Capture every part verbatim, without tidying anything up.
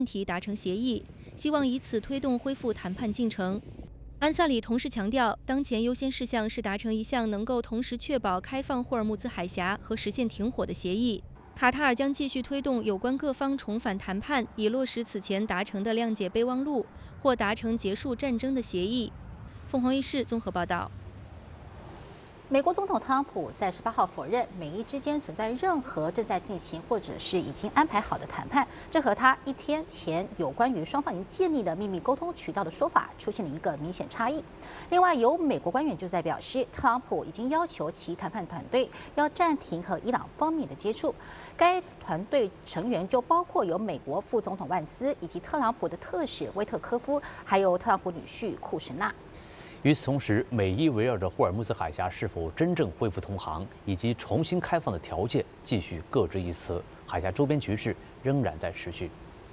问题达成协议，希望以此推动恢复谈判进程。安萨里同时强调，当前优先事项是达成一项能够同时确保开放霍尔木兹海峡和实现停火的协议。卡塔尔将继续推动有关各方重返谈判，以落实此前达成的谅解备忘录或达成结束战争的协议。凤凰卫视综合报道。 美国总统特朗普在十八号否认美伊之间存在任何正在进行或者是已经安排好的谈判，这和他一天前有关于双方已经建立了秘密沟通渠道的说法出现了一个明显差异。另外，有美国官员就在表示，特朗普已经要求其谈判团队要暂停和伊朗方面的接触。该团队成员就包括有美国副总统万斯以及特朗普的特使威特科夫，还有特朗普女婿库什纳。 与此同时，美伊围绕着霍尔木兹海峡是否真正恢复通航以及重新开放的条件继续各执一词，海峡周边局势仍然在持续。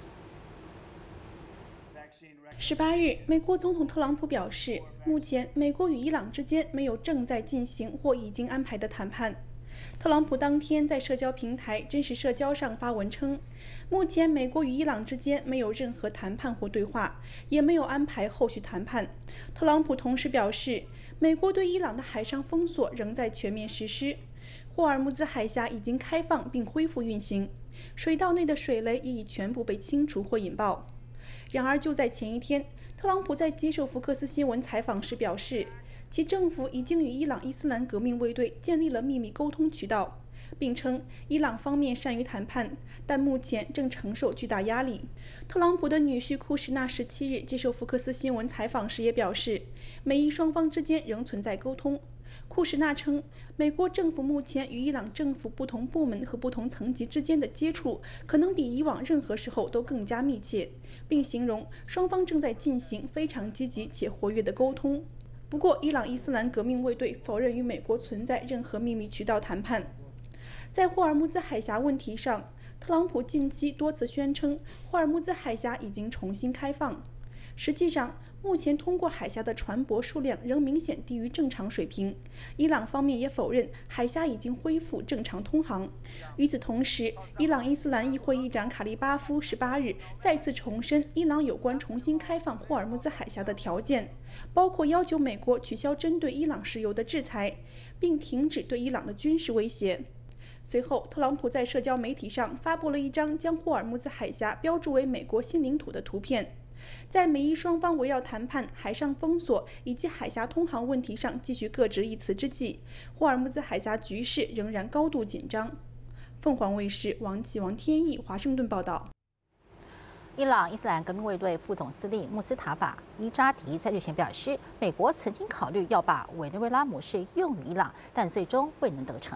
十八日，美国总统特朗普表示，目前美国与伊朗之间没有正在进行或已经安排的谈判。特朗普当天在社交平台真实社交上发文称，目前美国与伊朗之间没有任何谈判或对话，也没有安排后续谈判。特朗普同时表示，美国对伊朗的海上封锁仍在全面实施，霍尔木兹海峡已经开放并恢复运行，水道内的水雷也已全部被清除或引爆。然而，就在前一天，特朗普在接受福克斯新闻采访时表示，其政府已经与伊朗伊斯兰革命卫队建立了秘密沟通渠道，并称伊朗方面善于谈判，但目前正承受巨大压力。特朗普的女婿库什纳十七日接受福克斯新闻采访时也表示，美伊双方之间仍存在沟通。库什纳称，美国政府目前与伊朗政府不同部门和不同层级之间的接触可能比以往任何时候都更加密切，并形容双方正在进行非常积极且活跃的沟通。不过，伊朗伊斯兰革命卫队否认与美国存在任何秘密渠道谈判。在霍尔木兹海峡问题上，特朗普近期多次宣称霍尔木兹海峡已经重新开放。实际上，目前通过海峡的船舶数量仍明显低于正常水平。伊朗方面也否认海峡已经恢复正常通航。与此同时，伊朗伊斯兰议会议长卡利巴夫十八日再次重申伊朗有关重新开放霍尔木兹海峡的条件，包括要求美国取消针对伊朗石油的制裁，并停止对伊朗的军事威胁。随后，特朗普在社交媒体上发布了一张将霍尔木兹海峡标注为美国新领土的图片。在美伊双方围绕谈判、海上封锁以及海峡通航问题上继续各执一词之际，霍尔木兹海峡局势仍然高度紧张。凤凰卫视王启、王天翼华盛顿报道。 伊朗伊斯兰革命卫队副总司令穆斯塔法·伊扎迪在日前表示，美国曾经考虑要把委内瑞拉模式用于伊朗，但最终未能得逞。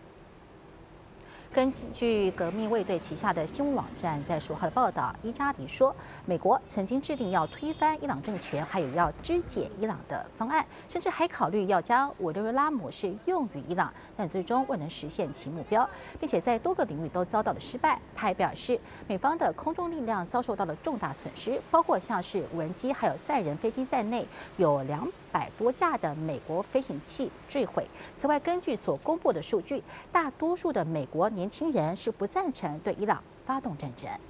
根据革命卫队旗下的新闻网站在十五号的报道，伊扎迪说，美国曾经制定要推翻伊朗政权，还有要肢解伊朗的方案，甚至还考虑要将委内瑞拉模式用于伊朗，但最终未能实现其目标，并且在多个领域都遭到了失败。他还表示，美方的空中力量遭受到了重大损失，包括像是无人机还有载人飞机在内，有两百多架的美国飞行器坠毁。此外，根据所公布的数据，大多数的美国年轻人是不赞成对伊朗发动战争。